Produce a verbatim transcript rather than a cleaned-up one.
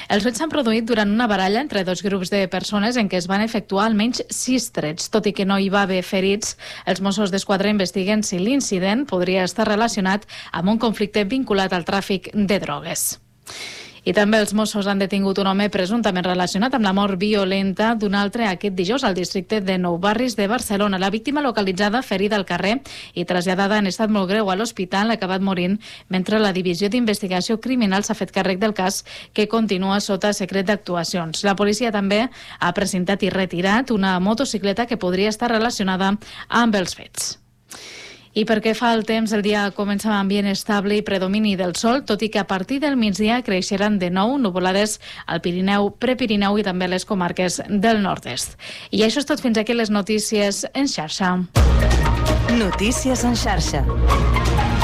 Els fets s'han produït durant una baralla entre dos grups de persones en què es van efectuar almenys sis trets. Tot i que no hi va haver ferits, els Mossos d'Esquadra investiguen si l'incident podria estar relacionat amb un conflicte vinculat al tràfic de drogues. I també els Mossos han detingut un home presumptament relacionat amb la mort violenta d'un altre aquest dijous al districte de Nou Barris de Barcelona. La víctima, localitzada ferida al carrer i traslladada en estat molt greu a l'hospital, ha acabat morint mentre la Divisió d'Investigació Criminal s'ha fet càrrec del cas, que continua sota secret d'actuacions. La policia també ha presentat i retirat una motocicleta que podria estar relacionada amb els fets. I perquè fa el temps, el dia comença amb ambient estable i predomini del sol, tot i que a partir del migdia creixeran de nou nuvolades al Pirineu, Prepirineu i també a les comarques del nord-est. I això és tot, fins aquí les notícies en xarxa. Notícies en xarxa.